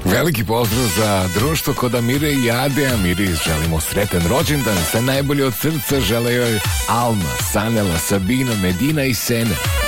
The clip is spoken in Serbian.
Veliki pozdrav za društvo kod Amire i Ade. Amiri želimo sretan rođendan, sve najbolje od srca žele joj Alma, Sanela, Sabina, Medina i Sene.